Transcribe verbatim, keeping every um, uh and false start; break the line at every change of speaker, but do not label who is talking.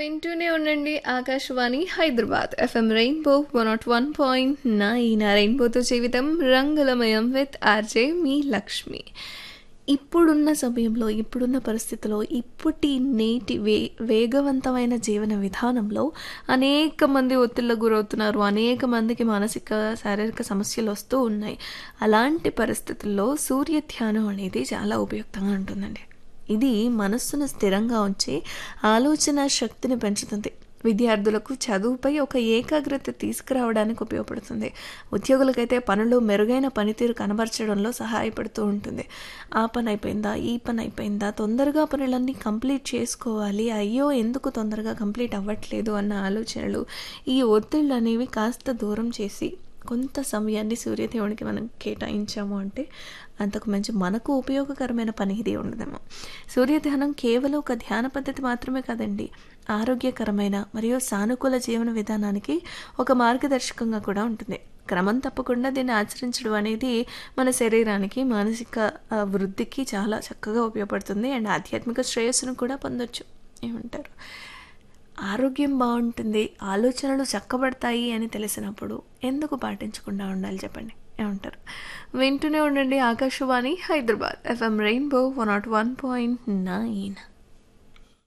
వింటూనే ఉండండి Akashvani Hyderabad FM rainbow one not one point nine రెయిన్బోతో జీవితం రంగులమయం విత్ ఆర్జే మీ లక్ష్మి. ఇప్పుడున్న సమయంలో ఇప్పుడున్న పరిస్థితిలో ఇప్పటి నేటి వే వేగవంతమైన జీవన విధానంలో అనేక మంది ఒత్తిళ్ళకు గురవుతున్నారు. అనేక మందికి మానసిక శారీరక సమస్యలు వస్తూ ఉన్నాయి. అలాంటి పరిస్థితుల్లో సూర్య ధ్యానం అనేది చాలా ఉపయుక్తంగా ఉంటుందండి. ఇది మనస్సును స్థిరంగా ఉంచి ఆలోచన శక్తిని పెంచుతుంది. విద్యార్థులకు చదువుపై ఒక ఏకాగ్రత తీసుకురావడానికి ఉపయోగపడుతుంది. ఉద్యోగులకైతే పనులు మెరుగైన పనితీరు కనబరచడంలో సహాయపడుతూ ఉంటుంది. ఆ పని అయిపోయిందా, ఈ పని అయిపోయిందా, తొందరగా పనులన్నీ కంప్లీట్ చేసుకోవాలి, అయ్యో ఎందుకు తొందరగా కంప్లీట్ అవ్వట్లేదు అన్న ఆలోచనలు, ఈ ఒత్తిళ్ళు అనేవి కాస్త దూరం చేసి కొంత సమయాన్ని సూర్యదేవునికి మనం కేటాయించాము అంటే అంతకు మంచి మనకు ఉపయోగకరమైన పని ఇది ఉండదేమో. సూర్యధ్యానం కేవలం ఒక ధ్యాన పద్ధతి మాత్రమే కాదండి, ఆరోగ్యకరమైన మరియు సానుకూల జీవన విధానానికి ఒక మార్గదర్శకంగా కూడా ఉంటుంది. క్రమం తప్పకుండా దీన్ని ఆచరించడం అనేది మన శరీరానికి మానసిక వృద్ధికి చాలా చక్కగా ఉపయోగపడుతుంది. అండ్ ఆధ్యాత్మిక శ్రేయస్సును కూడా పొందొచ్చు. ఏమంటారు? ఆరోగ్యం బాగుంటుంది, ఆలోచనలు చక్కబడతాయి అని తెలిసినప్పుడు ఎందుకు పాటించకుండా ఉండాలి చెప్పండి? ఏమంటారు? వింటూనే ఉండండి Akashvani Hyderabad FM rainbow one not one point nine.